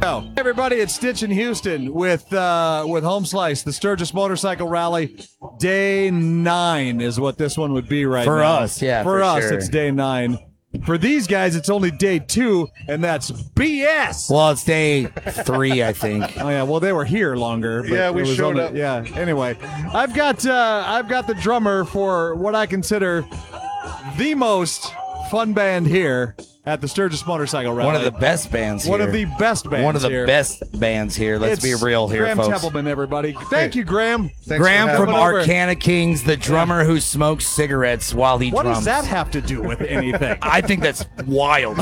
Hey everybody, it's Stitch in Houston with Home Slice, the Sturgis Motorcycle Rally. Day 9 is what this one would be right now. For us, yeah. For us, sure. it's day 9. For these guys, it's only day 2, and that's BS. Well, it's day 3, I think. Oh yeah, well they were here longer. But Yeah, we it was showed only, up. Yeah. Anyway, I've got the drummer for what I consider the most fun band here at the Sturgis Motorcycle Rally. One of the best bands here. One of the best bands One of the here. best bands here. Let's be real here, Graham folks. Templeman, everybody. Thank you, Graham. Thanks Graham for from having over. Arcana Kings, the drummer who smokes cigarettes while he What drums. does that have to do with anything? I think that's wild.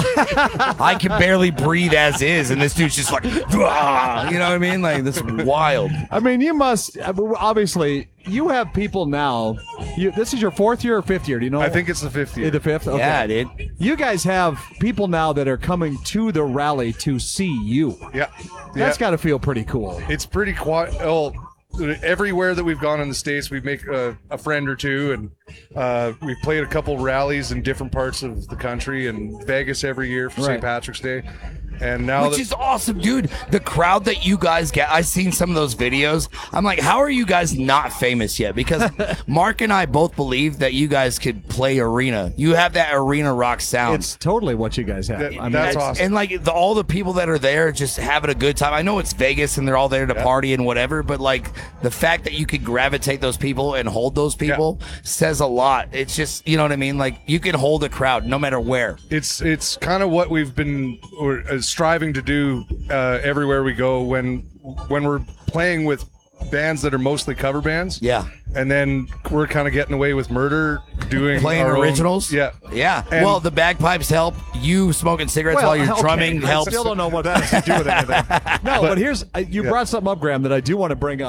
I can barely breathe as is, and this dude's just like, "Dwah!" You know what I mean? Like, this is wild. I mean, you must obviously. You have people now. This is your 4th year or 5th year? Do you know? I think it's the 5th year. The 5th. Okay. Yeah, dude. You guys have people now that are coming to the rally to see you. Yeah. That's got to feel pretty cool. It's pretty quiet. Oh, everywhere that we've gone in the States, we make a friend or two, and we've played a couple rallies in different parts of the country, and Vegas every year for Right. St. Patrick's Day. And now Which is awesome, dude. The crowd that you guys get, I've seen some of those videos. I'm like, how are you guys not famous yet? Because Mark and I both believe that you guys could play arena. You have that arena rock sound. It's totally what you guys have. I mean, that's awesome. And like all the people that are there just having a good time. I know it's Vegas and they're all there to party and whatever, but like the fact that you could gravitate those people and hold those people says a lot. It's just, you know what I mean? Like you can hold a crowd no matter where. it's kind of what we've been striving to do everywhere we go when we're playing with bands that are mostly cover bands. Yeah. And then we're kind of getting away with Murder, doing Playing our own- originals? Yeah. Yeah. And- well, the bagpipes help. You smoking cigarettes while you're okay. drumming I helps. still don't know what that has to do with anything. No, but here's you brought something up, Graham, that I do want to bring up.